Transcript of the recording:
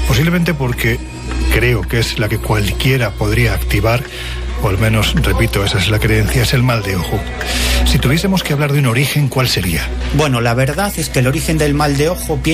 Posiblemente porque creo que es la que cualquiera podría activar, o al menos, repito, esa es la creencia, es el mal de ojo. Si tuviésemos que hablar de un origen, ¿cuál sería? Bueno, la verdad es que el origen del mal de ojo